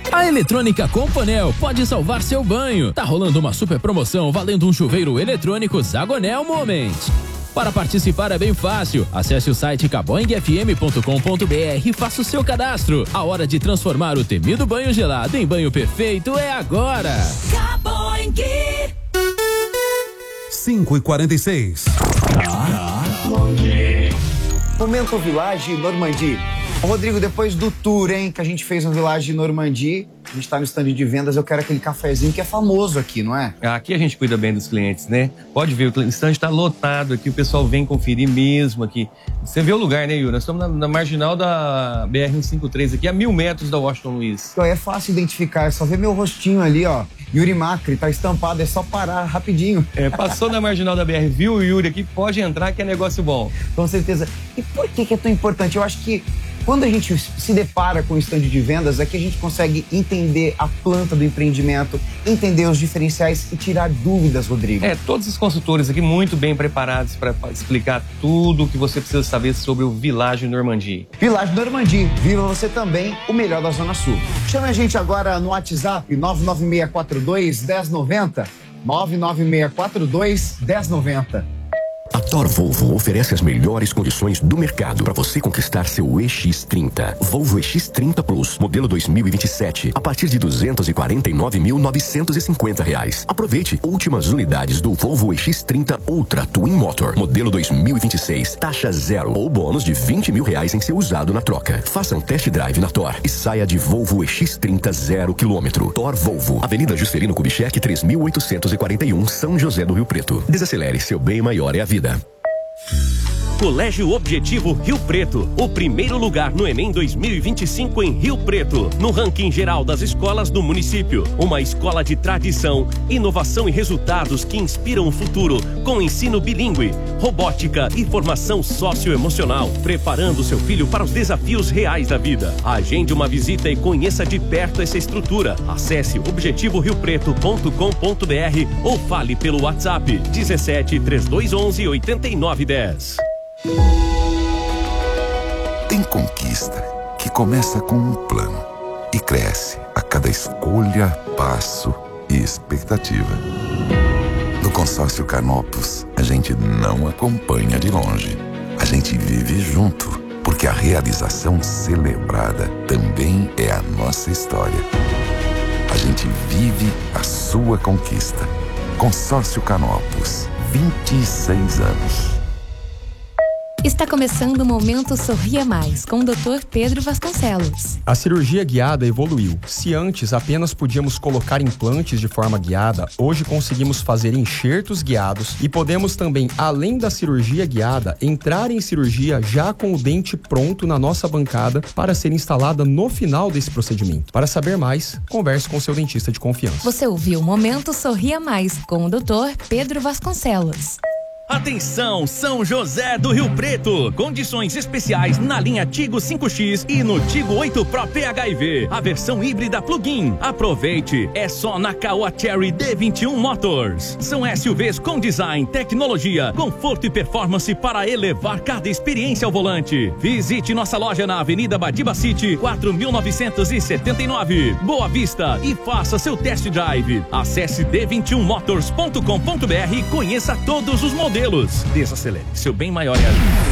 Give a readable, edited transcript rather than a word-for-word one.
A Eletrônica Componel pode salvar seu banho. Tá rolando uma super promoção valendo um chuveiro eletrônico Zagonel Moment. Para participar é bem fácil. Acesse o site caboingfm.com.br e faça o seu cadastro. A hora de transformar o temido banho gelado em banho perfeito é agora. Caboing. 5h46. Momento Village Normandie. Ô, Rodrigo, depois do tour, hein, que a gente fez no Village Normandie, a gente tá no stand de vendas, eu quero aquele cafezinho que é famoso aqui, não é? Aqui a gente cuida bem dos clientes, né? Pode ver, o stand tá lotado aqui, o pessoal vem conferir mesmo aqui. Você vê o lugar, né, Yuri? Nós estamos na marginal da BR-153 aqui, a 1000 metros da Washington Luiz. Então, é fácil identificar, é só ver meu rostinho ali, ó. Yuri Macri, tá estampado, é só parar rapidinho. Passou na marginal da BR, viu o Yuri aqui, pode entrar que é negócio bom. Com certeza. E por que é tão importante? Eu acho que quando a gente se depara com o stand de vendas, é que a gente consegue entender a planta do empreendimento, entender os diferenciais e tirar dúvidas, Rodrigo. Todos os consultores aqui muito bem preparados para explicar tudo o que você precisa saber sobre o Village Normandie. Village Normandie, viva você também, o melhor da Zona Sul. Chame a gente agora no WhatsApp 99642-1090, 99642-1090. A Thor Volvo oferece as melhores condições do mercado para você conquistar seu EX30. Volvo EX30 Plus, modelo 2027, a partir de R$ 249.950. Aproveite últimas unidades do Volvo EX30 Ultra Twin Motor, modelo 2026, taxa zero ou bônus de R$20 mil em seu usado na troca. Faça um test drive na Thor e saia de Volvo EX30 0 km. Thor Volvo, Avenida Juscelino Kubitschek 3841, São José do Rio Preto. Desacelere, seu bem maior é a vida. Colégio Objetivo Rio Preto, o primeiro lugar no Enem 2025 em Rio Preto, no ranking geral das escolas do município. Uma escola de tradição, inovação e resultados que inspiram o futuro, com ensino bilíngue, robótica e formação socioemocional, preparando seu filho para os desafios reais da vida. Agende uma visita e conheça de perto essa estrutura. Acesse objetivoriopreto.com.br ou fale pelo WhatsApp 17 3211 8910. Tem conquista que começa com um plano e cresce a cada escolha, passo e expectativa. No consórcio Canopus, a gente não acompanha de longe. A gente vive junto, porque a realização celebrada também é a nossa história. A gente vive a sua conquista. Consórcio Canopus, 26 anos. Está começando o Momento Sorria Mais, com o Dr. Pedro Vasconcelos. A cirurgia guiada evoluiu. Se antes apenas podíamos colocar implantes de forma guiada, hoje conseguimos fazer enxertos guiados e podemos também, além da cirurgia guiada, entrar em cirurgia já com o dente pronto na nossa bancada para ser instalada no final desse procedimento. Para saber mais, converse com seu dentista de confiança. Você ouviu o Momento Sorria Mais, com o Dr. Pedro Vasconcelos. Atenção, São José do Rio Preto. Condições especiais na linha Tigo 5X e no Tigo 8 Pro PHEV, a versão híbrida plug-in. Aproveite, é só na Caoa Chery D21 Motors. São SUVs com design, tecnologia, conforto e performance para elevar cada experiência ao volante. Visite nossa loja na Avenida Badiba City, 4979, Boa Vista, e faça seu test drive. Acesse d21motors.com.br e conheça todos os modelos. Desacelere, seu bem maior é a vida.